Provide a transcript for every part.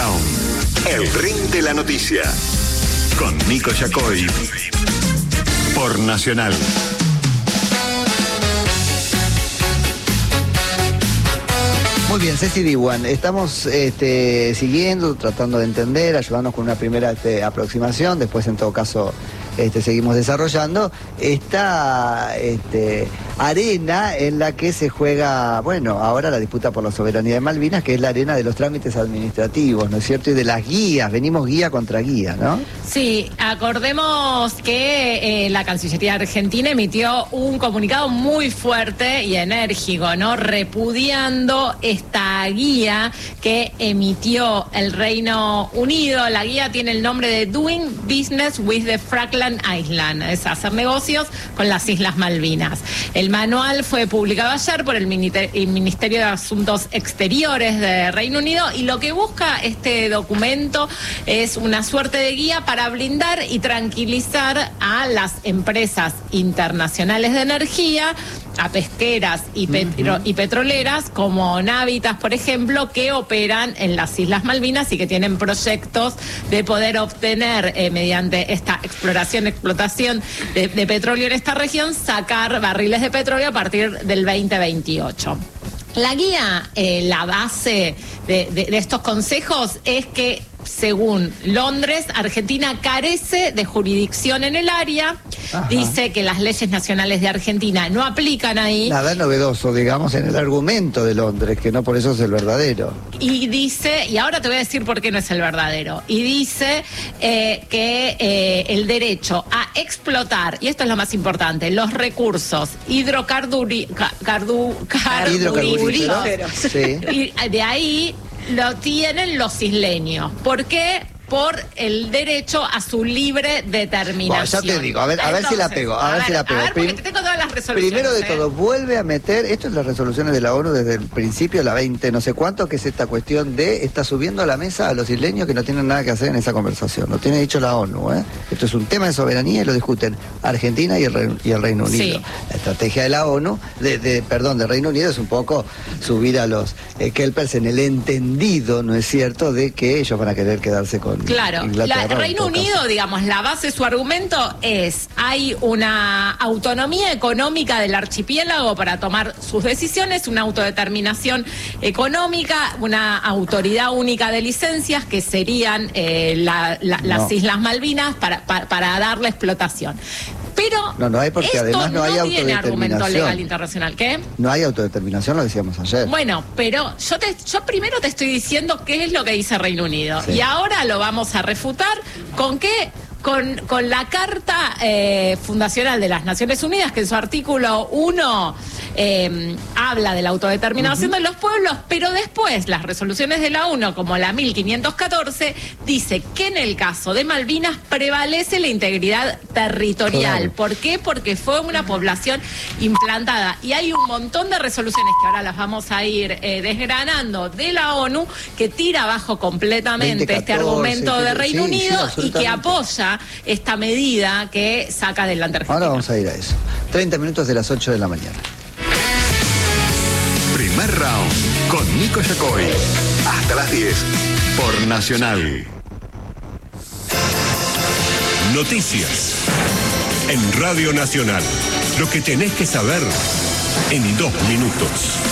Round, el ring de la noticia. Con Nico Yacoy. Por Nacional. Muy bien, Ceci Diwan, estamos siguiendo, tratando de entender, ayudarnos con una primera aproximación, después en todo caso seguimos desarrollando esta arena en la que se juega, bueno, ahora la disputa por la soberanía de Malvinas, que es la arena de los trámites administrativos, ¿no es cierto? Y de las guías, venimos guía contra guía, ¿no? Sí, acordemos que la Cancillería Argentina emitió un comunicado muy fuerte y enérgico, ¿no? Repudiando esta guía que emitió el Reino Unido. La guía tiene el nombre de Doing Business with the Falkland Islands, es hacer negocios con las Islas Malvinas. El manual fue publicado ayer por el Ministerio de Asuntos Exteriores de Reino Unido y lo que busca este documento es una suerte de guía para blindar y tranquilizar a las empresas internacionales de energía, a pesqueras y petroleras como Navitas, por ejemplo, que operan en las Islas Malvinas y que tienen proyectos de poder obtener, mediante esta explotación de petróleo en esta región, sacar barriles de petróleo a partir del 2028. La guía, la base de estos consejos es que, según Londres, Argentina carece de jurisdicción en el área. Ajá. Dice que las leyes nacionales de Argentina no aplican ahí. Nada novedoso, digamos, en el argumento de Londres, que no por eso es el verdadero. Y dice, y ahora te voy a decir por qué no es el verdadero, y dice que el derecho a explotar, y esto es lo más importante, los recursos hidrocarburíferos, sí. Y de ahí lo tienen los isleños. ¿Por qué? Por el derecho a su libre determinación. Bueno, ya te digo, a ver si la pego. A ver, porque te tengo todas las resoluciones. Primero de todo, vuelve a meter, esto es las resoluciones de la ONU desde el principio, la 20, no sé cuánto, que es esta cuestión de, está subiendo a la mesa a los isleños que no tienen nada que hacer en esa conversación. Lo tiene dicho la ONU, ¿eh? Esto es un tema de soberanía y lo discuten Argentina y el Reino Unido. Sí. La estrategia de la ONU, del Reino Unido es un poco subir a los kelpers en el entendido, ¿no es cierto?, de que ellos van a querer quedarse con Claro, el Reino Unido, digamos, la base de su argumento es, hay una autonomía económica del archipiélago para tomar sus decisiones, una autodeterminación económica, una autoridad única de licencias que serían las Islas Malvinas para darle explotación. Pero no hay, porque además no hay autodeterminación. Tiene argumento legal internacional. ¿Qué? No hay autodeterminación, lo decíamos ayer. Bueno, pero yo primero te estoy diciendo qué es lo que dice Reino Unido. Sí. Y ahora lo vamos a refutar. ¿Con qué? Con la Carta Fundacional de las Naciones Unidas, que en su artículo 1 habla de la autodeterminación de los pueblos, pero después las resoluciones de la ONU, como la 1514, dice que en el caso de Malvinas prevalece la integridad territorial. Claro. ¿Por qué? Porque fue una población implantada. Y hay un montón de resoluciones que ahora las vamos a ir desgranando de la ONU, que tira abajo completamente 2014, este argumento de Reino Unido y que apoya esta medida que saca adelante Argentina. Ahora vamos a ir a eso. 30 minutos de las 8 de la mañana. Primer round con Nico Yacoy. Hasta las 10 por Nacional. Noticias en Radio Nacional. Lo que tenés que saber en 2 minutos.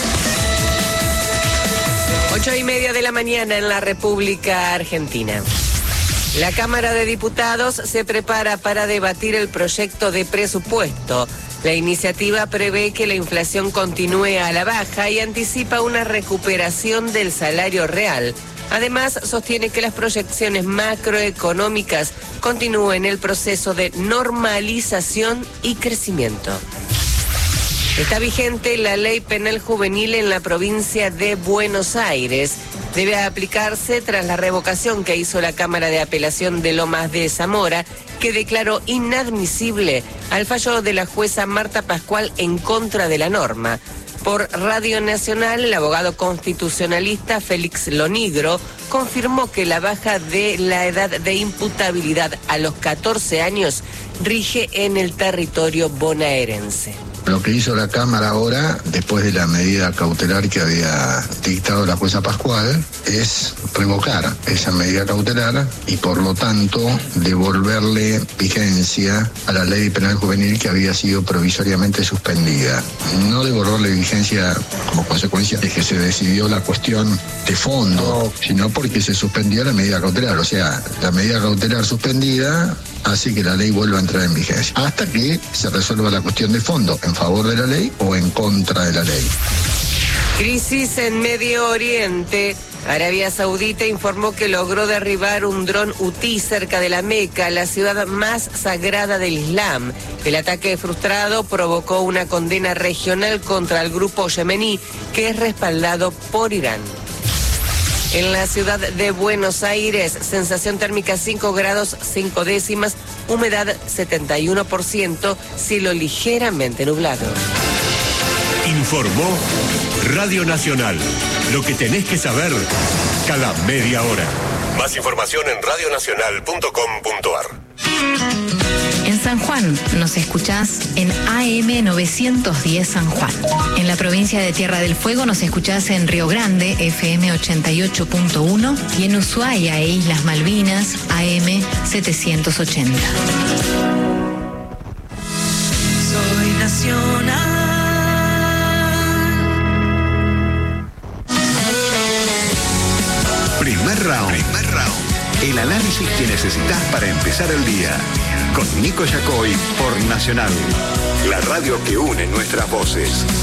8:30 de la mañana en la República Argentina. La Cámara de Diputados se prepara para debatir el proyecto de presupuesto. La iniciativa prevé que la inflación continúe a la baja y anticipa una recuperación del salario real. Además, sostiene que las proyecciones macroeconómicas continúen el proceso de normalización y crecimiento. Está vigente la ley penal juvenil en la provincia de Buenos Aires. Debe aplicarse tras la revocación que hizo la Cámara de Apelación de Lomas de Zamora, que declaró inadmisible al fallo de la jueza Marta Pascual en contra de la norma. Por Radio Nacional, el abogado constitucionalista Félix Lonigro confirmó que la baja de la edad de imputabilidad a los 14 años rige en el territorio bonaerense. Lo que hizo la Cámara ahora, después de la medida cautelar que había dictado la jueza Pascual, es revocar esa medida cautelar y por lo tanto devolverle vigencia a la ley penal juvenil que había sido provisoriamente suspendida. No devolverle vigencia como consecuencia de que se decidió la cuestión de fondo, sino porque se suspendió la medida cautelar. O sea, la medida cautelar suspendida hace que la ley vuelva a entrar en vigencia, hasta que se resuelva la cuestión de fondo, en favor de la ley o en contra de la ley. Crisis en Medio Oriente. Arabia Saudita informó que logró derribar un dron Houthi cerca de la Meca, la ciudad más sagrada del Islam. El ataque frustrado provocó una condena regional contra el grupo yemení, que es respaldado por Irán. En la ciudad de Buenos Aires, sensación térmica 5 grados 5 décimas, humedad 71%, cielo ligeramente nublado. Informó Radio Nacional. Lo que tenés que saber cada media hora. Más información en radionacional.com.ar. En San Juan nos escuchás en AM 910 San Juan. En la provincia de Tierra del Fuego nos escuchás en Río Grande, FM 88.1, y en Ushuaia e Islas Malvinas, AM 780. Soy nacional. Primer round. El análisis que necesitas para empezar el día. Con Nico Yacoy por Nacional. La radio que une nuestras voces.